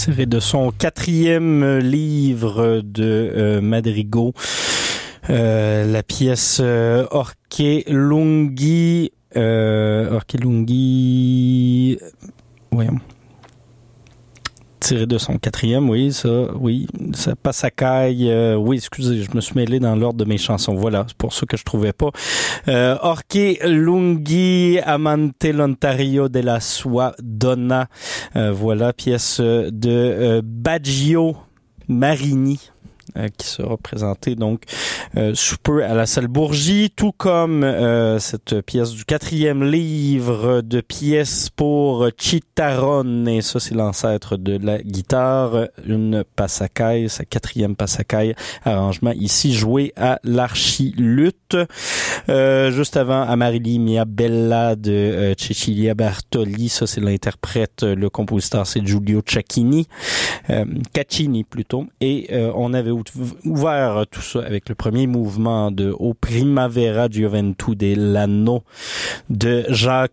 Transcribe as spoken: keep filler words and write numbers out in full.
tiré de son quatrième livre de euh, madrigaux, euh, la pièce euh, Orche Lunghi, euh, Orche Lunghi, voyons, tiré de son quatrième, oui, ça, oui, ça Passacaille, euh, oui, excusez, je me suis mêlé dans l'ordre de mes chansons, voilà, c'est pour ça que je trouvais pas. Euh, Orche Lunghi, Amante l'Ontario della sua donna, euh, voilà, pièce de euh, Baggio Marini, euh, qui sera présentée donc euh, sous peu à la salle Bourgie, tout comme euh, cette pièce du quatrième livre de pièces pour Chitarrone, et ça c'est l'ancêtre de la guitare, une Passacaille, sa quatrième Passacaille, arrangement ici joué à l'archiluth. Euh, juste avant, Amarili Mia Bella de euh, Cecilia Bartoli, ça c'est l'interprète, le compositeur c'est Giulio Cecchini, euh, Caccini plutôt, et euh, on avait ouvert tout ça avec le premier mouvement de O Primavera Gioventù dell'anno de Jacques